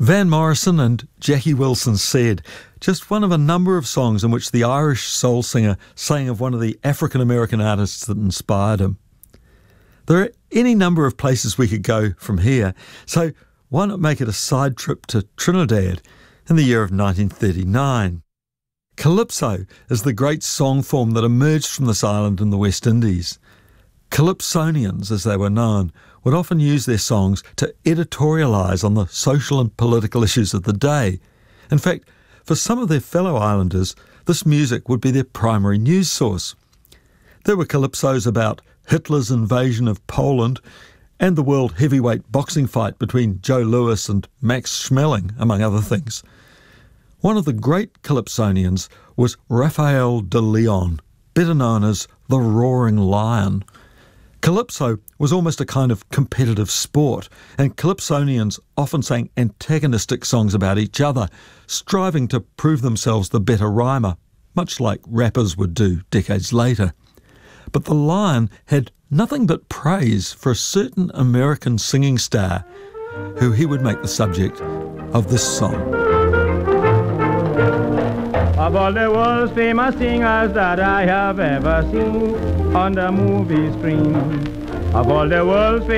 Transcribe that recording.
Van Morrison and Jackie Wilson said, just one of a number of songs in which the Irish soul singer sang of one of the African-American artists that inspired him. There are any number of places we could go from here, so why not make it a side trip to Trinidad in the year of 1939? Calypso is the great song form that emerged from this island in the West Indies. Calypsonians, as they were known, would often use their songs to editorialise on the social and political issues of the day. In fact, for some of their fellow islanders, this music would be their primary news source. There were calypsos about Hitler's invasion of Poland and the world heavyweight boxing fight between Joe Louis and Max Schmeling, among other things. One of the great calypsonians was Raphael de Leon, better known as the Roaring Lion. Calypso was almost a kind of competitive sport, and calypsonians often sang antagonistic songs about each other, striving to prove themselves the better rhymer, much like rappers would do decades later. But the Lion had nothing but praise for a certain American singing star, who he would make the subject of this song. Of all the world's famous singers that I have ever seen on the movie screen, of all the world's